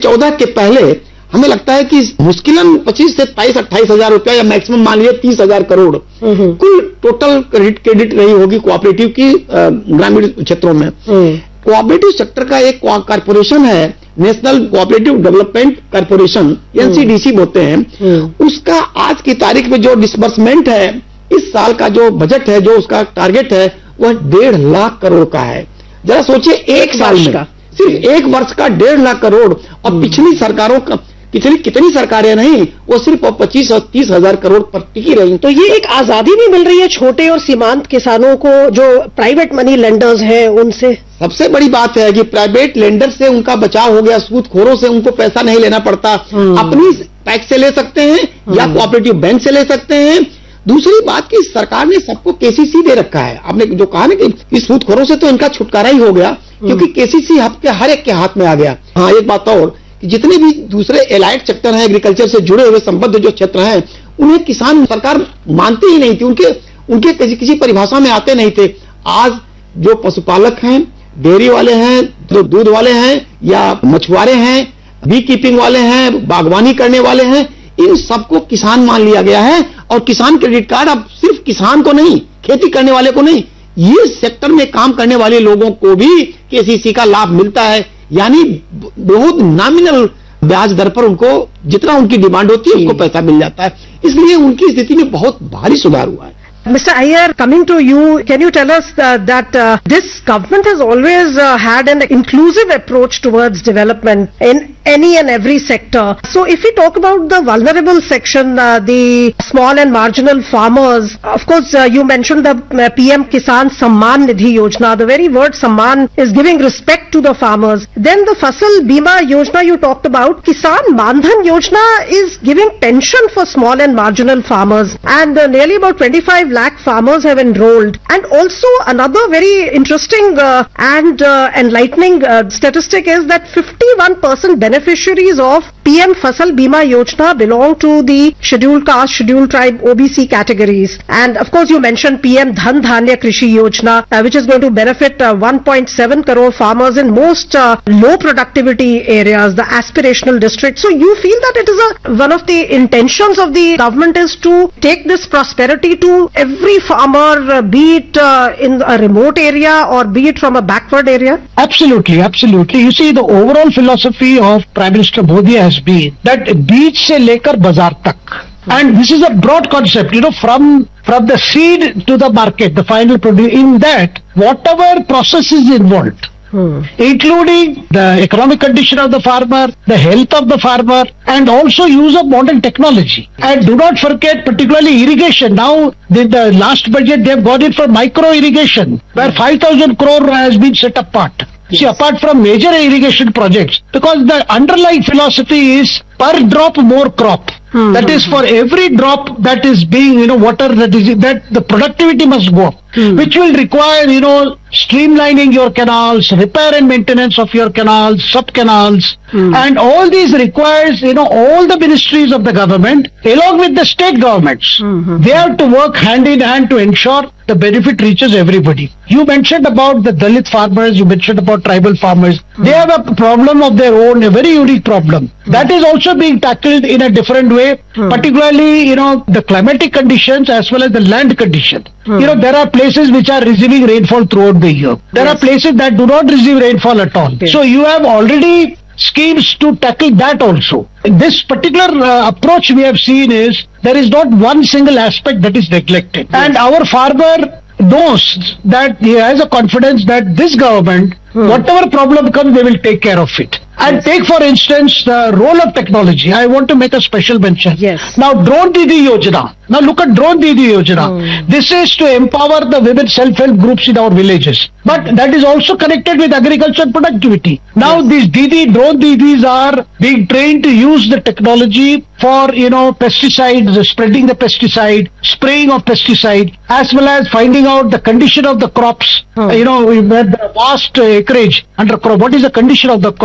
2014 के पहले हमें लगता है कि मुश्किलन 25 से 28 हजार रुपया या मैक्सिमम मान लीजिए 30,000 करोड़ कुल टोटल क्रेडिट रही होगी कोऑपरेटिव की ग्रामीण क्षेत्रों में। कोऑपरेटिव सेक्टर का एक कॉर्पोरेशन है, national cooperative development corporation, NCDC बोलते हैं। उसका आज की तारीख में जो डिसबर्समेंट है, इस साल का जो बजट है, जो उसका टारगेट है, वह 1.5 लाख करोड़ का है। जरा सोचिए, एक साल में सिर्फ एक वर्ष का 1.5 लाख करोड़। और पिछली सरकारों का कितनी सरकारें नहीं, वो सिर्फ 25 और 30 हजार करोड़ पर टिकी रही। तो ये एक आजादी भी मिल रही है छोटे और सीमांत किसानों को, जो प्राइवेट मनी लेंडर्स हैं उनसे। सबसे बड़ी बात है कि प्राइवेट लेंडर से उनका बचाव हो गया, सूदखोरों से उनको पैसा नहीं लेना पड़ता, अपनी टैक्स से ले सकते हैं या कोऑपरेटिव बैंक से ले सकते हैं। दूसरी बात कि सरकार ने सबको केसीसी दे रखा है। आपने जो कहा ना कि सूदखोरों से तो इनका छुटकारा ही हो गया, क्योंकि केसीसी हर एक के हाथ में आ गया। हाँ, एक बात और कि जितने भी दूसरे एलाइड सेक्टर हैं, एग्रीकल्चर से जुड़े हुए संबद्ध जो क्षेत्र हैं, उन्हें किसान सरकार मानती ही नहीं थी, उनके किसी परिभाषा में आते नहीं थे। आज जो पशुपालक हैं, डेयरी वाले हैं, जो दूध वाले हैं या मछुआरे हैं, बी कीपिंग वाले हैं, बागवानी करने वाले हैं, इन सबको किसान मान लिया गया है। और किसान क्रेडिट कार्ड अब सिर्फ किसान को नहीं, खेती करने वाले को नहीं, ये सेक्टर में काम करने वाले लोगों को भी केसीसी का लाभ मिलता है। यानी बहुत नॉमिनल ब्याज दर पर उनको जितना उनकी डिमांड होती है उसको पैसा मिल जाता है। इसलिए उनकी स्थिति में बहुत भारी सुधार हुआ है। Mr. Iyer, coming to you, can you tell us that this government has always had an inclusive approach towards development in any and every sector. So if we talk about the vulnerable section, the small and marginal farmers, of course you mentioned the PM Kisan Samman Nidhi Yojana. The very word Samman is giving respect to the farmers. Then the Fasal Bima Yojana you talked about. Kisan Mandhan Yojana is giving pension for small and marginal farmers, and nearly about 25 lakh farmers have enrolled. And also another very interesting and enlightening statistic is that 51% beneficiaries of PM Fasal Bima Yojana belong to the scheduled caste, scheduled tribe, OBC categories. And of course you mentioned PM Dhan Dhanya Krishi Yojana, which is going to benefit 1.7 crore farmers in most low productivity areas, the aspirational districts. So you feel that it is one of the intentions of the government is to take this prosperity to every farmer, be it in a remote area or be it from a backward area? Absolutely, absolutely. You see, the overall philosophy of Prime Minister Modi has been that beach se lekar bazaar tak. And this is a broad concept, from the seed to the market, the final produce. In that, whatever process is involved, including the economic condition of the farmer, the health of the farmer, and also use of modern technology. And do not forget particularly irrigation. Now, in the last budget, they have got it for micro irrigation, where 5,000 crore has been set apart. See, apart from major irrigation projects, because the underlying philosophy is per drop more crop. That is, for every drop that is being, water that the productivity must go up, which will require, streamlining your canals, repair and maintenance of your canals, sub-canals, and all these requires, all the ministries of the government, along with the state governments, they have to work hand in hand to ensure the benefit reaches everybody. You mentioned about the Dalit farmers, you mentioned about tribal farmers. They have a problem of their own, a very unique problem. That is also being tackled in a different way, particularly, the climatic conditions as well as the land condition. There are places which are receiving rainfall throughout the year. There are places that do not receive rainfall at all. So you have already schemes to tackle that also. This particular approach we have seen is there is not one single aspect that is neglected. And our farmer knows that he has a confidence that this government, whatever problem comes, they will take care of it. And take, for instance, the role of technology. I want to make a special mention. Now, Drone Didi Yojana. Now, look at Drone Didi Yojana. This is to empower the women self-help groups in our villages. But that is also connected with agriculture productivity. Now, these Drone Didis are being trained to use the technology for, pesticides, spreading the pesticide, spraying of pesticide, as well as finding out the condition of the crops. We had the vast acreage under crop. What is the condition of the crop?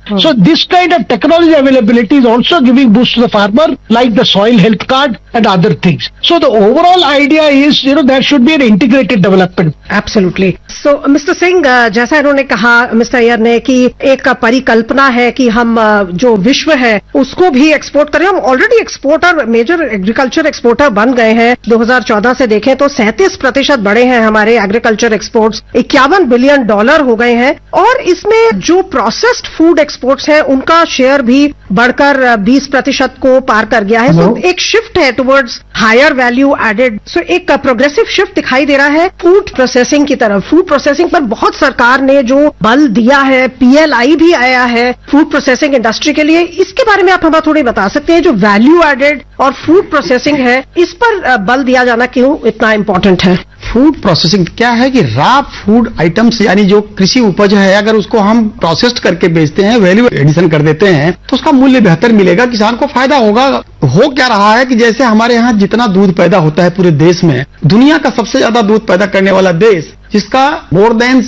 So this kind of technology availability is also giving boost to the farmer, like the soil health card and other things. So the overall idea is, there should be an integrated development. Absolutely. So Mr. Singh, जैसा इन्होंने कहा mister Iyer ने कि एक परिकल्पना है कि हम जो विश्व है उसको भी एक्सपोर्ट करें. हम already exporter, major agriculture exporter बन गए हैं. 2014 से देखें तो 37% बढ़े हैं हमारे एग्रीकल्चर एक्सपोर्ट्स. $51 बिलियन हो गए हैं. और इसमें जो प्रोसेस्ड फूड एक्सपोर्ट्स है उनका शेयर भी बढ़कर 20% को पार कर गया है. सो एक शिफ्ट है टुवर्ड्स हायर वैल्यू एडेड. सो एक प्रोग्रेसिव शिफ्ट दिखाई दे रहा है फूड प्रोसेसिंग की तरफ. फूड प्रोसेसिंग पर बहुत सरकार ने जो बल दिया है, PLI भी आया है फूड प्रोसेसिंग इंडस्ट्री के लिए. इसके बारे में आप हमें थोड़ी बता सकते हैं, जो वैल्यू एडेड और फूड प्रोसेसिंग है इस पर बल दिया जाना क्यों इतना इम्पोर्टेंट है? फूड प्रोसेसिंग क्या है कि रॉ फूड आइटम्स यानी जो कृषि उपज है, अगर उसको हम प्रोसेस्ड करके बेचते हैं, वैल्यू एडिशन कर देते हैं, तो उसका मूल्य बेहतर मिलेगा, किसान को फायदा होगा. हो क्या रहा है कि जैसे हमारे यहाँ जितना दूध पैदा होता है पूरे देश में, दुनिया का सबसे ज्यादा दूध पैदा करने वाला देश, जिसका मोर देन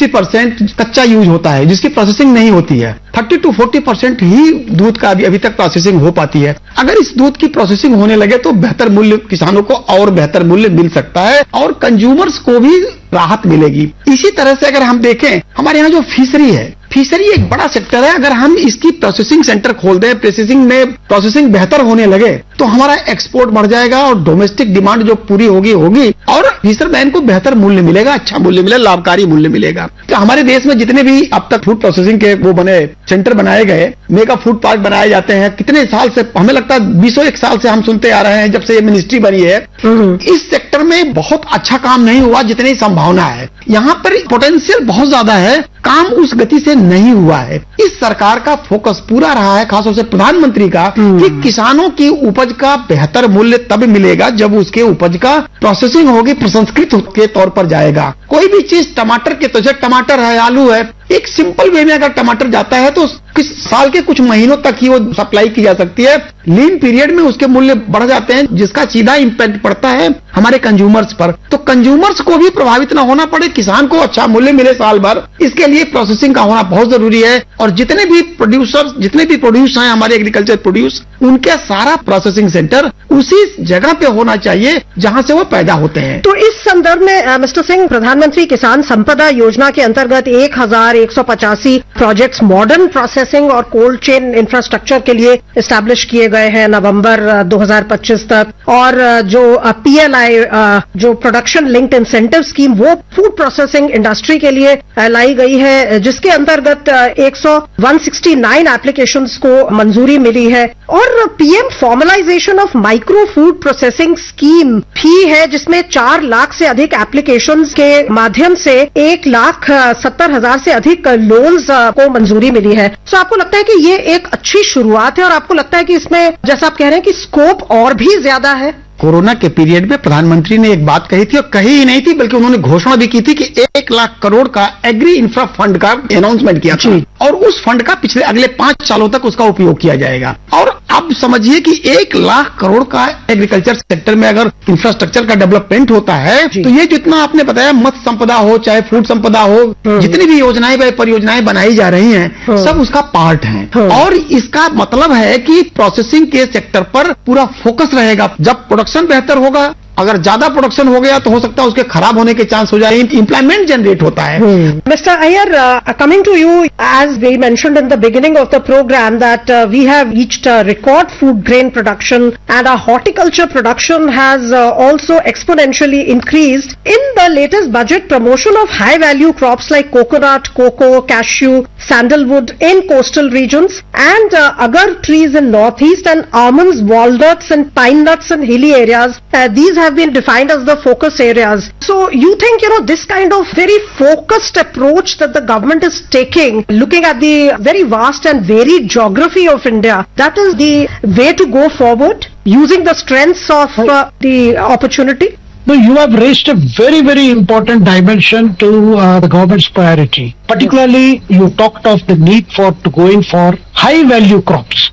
60% कच्चा यूज होता है, जिसकी प्रोसेसिंग नहीं होती है. 30 to 40% ही दूध का अभी तक प्रोसेसिंग हो पाती है. अगर इस दूध की प्रोसेसिंग होने लगे तो बेहतर मूल्य किसानों को और बेहतर मूल्य मिल सकता है और कंज्यूमर्स को भी राहत मिलेगी. इसी तरह से अगर हम देखें, हमारे यहाँ जो फिशरी है, फिशरी एक बड़ा सेक्टर है. अगर हम इसकी प्रोसेसिंग सेंटर खोल दें, प्रोसेसिंग में प्रोसेसिंग बेहतर होने लगे तो हमारा एक्सपोर्ट बढ़ जाएगा और डोमेस्टिक डिमांड जो पूरी होगी और फिशरमैन को बेहतर मूल्य मिलेगा, अच्छा मूल्य मिलेगा, लाभकारी मूल्य मिलेगा. तो हमारे देश में जितने भी अब तक फूड प्रोसेसिंग के वो बने सेंटर बनाए गए, मेगा फूड पार्क बनाए जाते हैं, कितने साल से, हमें लगता है 20 साल से हम सुनते आ रहे हैं जब से ये मिनिस्ट्री बनी है. इस सेक्टर में बहुत अच्छा काम नहीं हुआ जितनी संभावना है. यहाँ पर पोटेंशियल बहुत ज्यादा है, काम उस गति से नहीं हुआ है. इस सरकार का फोकस पूरा रहा है, खासतौर से प्रधानमंत्री का, कि किसानों की उपज का बेहतर मूल्य तब मिलेगा जब उसके उपज का प्रोसेसिंग होगी, प्रसंस्कृत के तौर पर जाएगा. कोई भी चीज टमाटर के, तो जैसे टमाटर है, आलू है, एक सिंपल वे में अगर टमाटर जाता है तो किस साल के कुछ महीनों तक ही वो सप्लाई की जा सकती है. लीन पीरियड में उसके मूल्य बढ़ जाते हैं, जिसका सीधा इंपैक्ट पड़ता है हमारे कंज्यूमर्स पर. तो कंज्यूमर्स को भी प्रभावित न होना पड़े, किसान को अच्छा मूल्य मिले साल भर, इसके लिए प्रोसेसिंग का होना बहुत जरूरी है. और जितने भी प्रोड्यूसर्स, जितने भी प्रोड्यूस हैं हमारे एग्रीकल्चर प्रोड्यूस, उनके सारा प्रोसेसिंग सेंटर उसी जगह पे होना चाहिए जहां से वो पैदा होते हैं. तो इस संदर्भ में मिस्टर सिंह, प्रधानमंत्री किसान संपदा योजना के अंतर्गत 1185 प्रोजेक्ट्स मॉडर्न प्रोसेसिंग और कोल्ड चेन इंफ्रास्ट्रक्चर के लिए एस्टैब्लिश किए गए हैं नवंबर 2025 तक. और जो PLI, जो प्रोडक्शन लिंक्ड इंसेंटिव स्कीम, वो फूड प्रोसेसिंग इंडस्ट्री के लिए लाई गई है, जिसके अंतर्गत 169 एप्लीकेशंस को मंजूरी मिली है. और PM formalisation of micro food processing scheme भी है, जिसमें 4 लाख से अधिक एप्लीकेशंस के माध्यम से 1,70,000 से अधिक लोन्स को मंजूरी मिली है. तो आपको लगता है कि ये एक अच्छी शुरुआत है, और आपको लगता है कि इसमें, जैसा आप कह रहे हैं, कि स्कोप और भी ज्यादा है? कोरोना के पीरियड में प्रधानमंत्री ने एक बात कही थी, और कही ही नहीं थी बल्कि उन्होंने घोषणा भी की थी कि 1 लाख करोड़ का एग्री इंफ्रा फंड का अनाउंसमेंट किया था, और उस फंड का पिछले अगले 5 सालों तक उसका उपयोग किया जाएगा. और अब समझिए कि 1 लाख करोड़ का एग्रीकल्चर सेक्टर में अगर इंफ्रास्ट्रक्चर का डेवलपमेंट होता है, तो ये जितना आपने बताया, मत्स्य संपदा हो चाहे फूड संपदा हो, जितनी भी योजनाएं परियोजनाएं बनाई जा रही हैं, सब उसका पार्ट है. और इसका मतलब है कि प्रोसेसिंग के सेक्टर पर पूरा फोकस रहेगा. जब प्रोडक्शन बेहतर होगा, अगर ज्यादा प्रोडक्शन हो गया तो हो सकता है उसके खराब होने के चांस हो जाए, एम्प्लॉयमेंट जनरेट होता है. Mr. Iyer, coming to you, as we mentioned in the beginning of the program that we have reached record food grain production and our horticulture production has also exponentially increased. In the latest budget, promotion of high value crops like coconut, cocoa, cashew, sandalwood in coastal regions and agar trees in northeast and almonds, walnuts and pine nuts in hilly areas, these have been defined as the focus areas. So you think, this kind of very focused approach that the government is taking, looking at the very vast and varied geography of India, that is the way to go forward, using the strengths of the opportunity? No, you have raised a very, very important dimension to the government's priority. Particularly, you talked of the need for going for high value crops.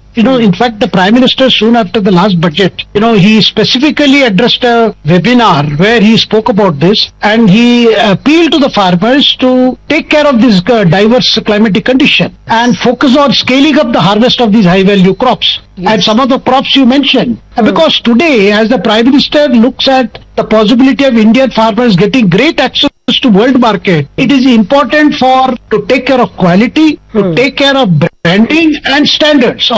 In fact, the Prime Minister soon after the last budget, he specifically addressed a webinar where he spoke about this, and he appealed to the farmers to take care of this diverse climatic condition and focus on scaling up the harvest of these high value crops. And some of the crops you mentioned. Because today, as the Prime Minister looks at the possibility of Indian farmers getting great access to world market, it is important to take care of quality, to take care of branding and standards